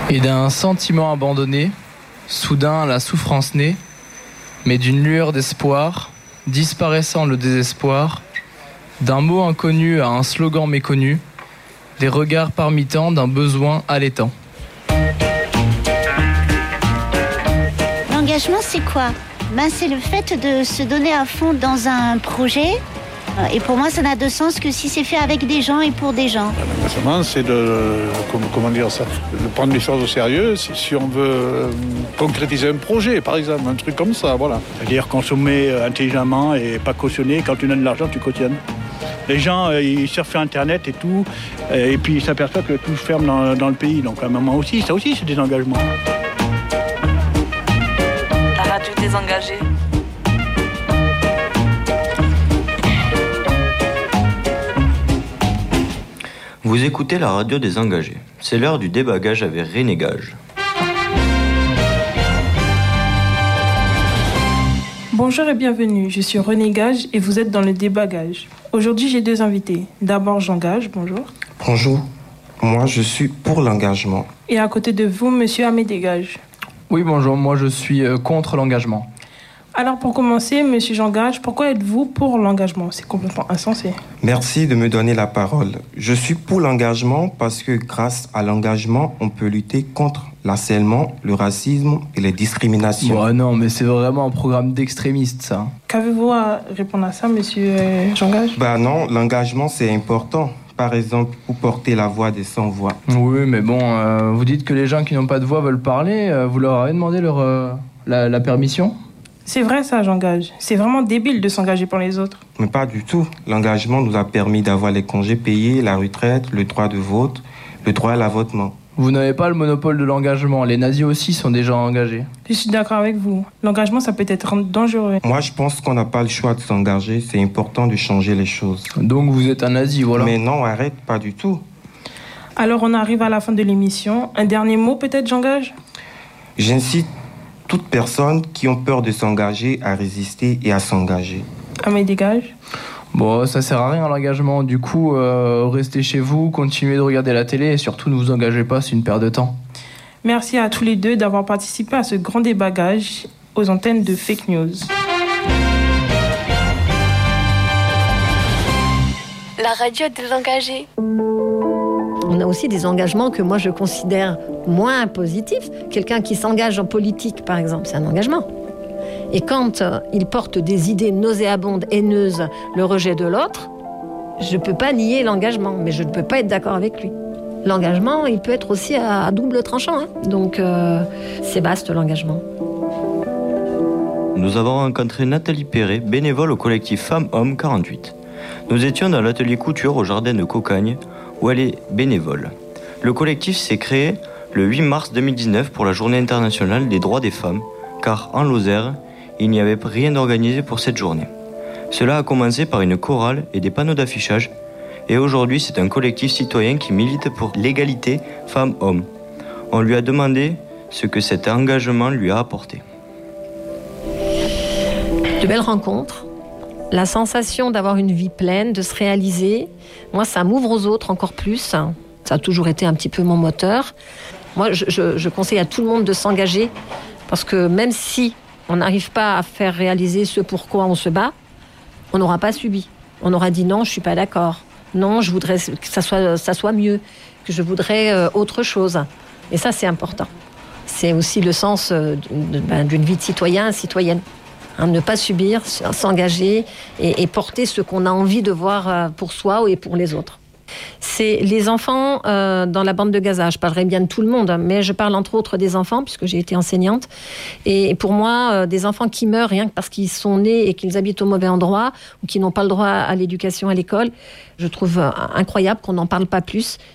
Et d'un sentiment abandonné, soudain la souffrance naît, mais d'une lueur d'espoir, disparaissant le désespoir, d'un mot inconnu à un slogan méconnu, des regards parmi tant d'un besoin allaitant. L'engagement, c'est quoi ? C'est le fait de se donner à fond dans un projet. Et pour moi, ça n'a de sens que si c'est fait avec des gens et pour des gens. L'engagement, c'est de prendre les choses au sérieux. Si on veut concrétiser un projet, par exemple, un truc comme ça, voilà. C'est-à-dire consommer intelligemment et pas cautionner. Quand tu donnes de l'argent, tu cautionnes. Les gens, ils surfent sur Internet et tout, et puis ils s'aperçoivent que tout ferme dans le pays. Donc à un moment aussi, ça aussi, c'est des engagements. La radio désengagée. Vous écoutez la radio des engagés. C'est l'heure du débat gage avec René Gage. Bonjour et bienvenue, je suis René Gage et vous êtes dans le débat Gage. Aujourd'hui, j'ai deux invités. D'abord, Jean Gage, bonjour. Bonjour, moi je suis pour l'engagement. Et à côté de vous, monsieur Amédée Gage. Oui, bonjour, moi je suis contre l'engagement. Alors pour commencer, monsieur Jean Gage, pourquoi êtes-vous pour l'engagement ? C'est complètement insensé. Merci de me donner la parole. Je suis pour l'engagement parce que grâce à l'engagement, on peut lutter contre l'harcèlement, le racisme et les discriminations. Bon, non, mais c'est vraiment un programme d'extrémistes, ça. Qu'avez-vous à répondre à ça, monsieur Jean Gage ? Non, l'engagement c'est important. Par exemple, pour porter la voix des sans-voix. Oui, mais bon, vous dites que les gens qui n'ont pas de voix veulent parler, vous leur avez demandé la permission ? C'est vrai ça, Jean Gage. C'est vraiment débile de s'engager pour les autres. Mais pas du tout. L'engagement nous a permis d'avoir les congés payés, la retraite, le droit de vote, le droit à l'avortement. Vous n'avez pas le monopole de l'engagement. Les nazis aussi sont déjà engagés. Je suis d'accord avec vous. L'engagement, ça peut être dangereux. Moi, je pense qu'on n'a pas le choix de s'engager. C'est important de changer les choses. Donc vous êtes un nazi, voilà. Mais non, arrête, pas du tout. Alors on arrive à la fin de l'émission. Un dernier mot peut-être, Jean Gage ? J'incite toutes personnes qui ont peur de s'engager à résister et à s'engager. Amédée Gage ? Bon, ça sert à rien l'engagement. Du coup, restez chez vous, continuez de regarder la télé et surtout ne vous engagez pas, c'est une perte de temps. Merci à tous les deux d'avoir participé à ce grand débat Gage aux antennes de Fake News. La radio désengagée. On a aussi des engagements que moi je considère moins positifs. Quelqu'un qui s'engage en politique, par exemple, c'est un engagement. Et quand il porte des idées nauséabondes, haineuses, le rejet de l'autre, je ne peux pas nier l'engagement, mais je ne peux pas être d'accord avec lui. L'engagement, il peut être aussi à double tranchant. Donc, c'est vaste l'engagement. Nous avons rencontré Nathalie Perret, bénévole au collectif Femmes-Hommes 48. Nous étions dans l'atelier couture au jardin de Cocagne, où elle est bénévole. Le collectif s'est créé le 8 mars 2019 pour la Journée internationale des droits des femmes, car en Lozère, il n'y avait rien d'organisé pour cette journée. Cela a commencé par une chorale et des panneaux d'affichage, et aujourd'hui c'est un collectif citoyen qui milite pour l'égalité femmes-hommes. On lui a demandé ce que cet engagement lui a apporté. De belles rencontres, la sensation d'avoir une vie pleine, de se réaliser. Moi, ça m'ouvre aux autres encore plus. Ça a toujours été un petit peu mon moteur. Moi, je conseille à tout le monde de s'engager parce que même si on n'arrive pas à faire réaliser ce pourquoi on se bat, on n'aura pas subi. On aura dit non, je ne suis pas d'accord. Non, je voudrais que ça soit mieux, que je voudrais autre chose. Et ça, c'est important. C'est aussi le sens d'une vie de citoyenne. Ne pas subir, s'engager et porter ce qu'on a envie de voir pour soi et pour les autres. C'est les enfants dans la bande de Gaza. Je parlerai bien de tout le monde, mais je parle entre autres des enfants, puisque j'ai été enseignante. Et pour moi, des enfants qui meurent rien que parce qu'ils sont nés et qu'ils habitent au mauvais endroit ou qui n'ont pas le droit à l'éducation à l'école, je trouve incroyable qu'on n'en parle pas plus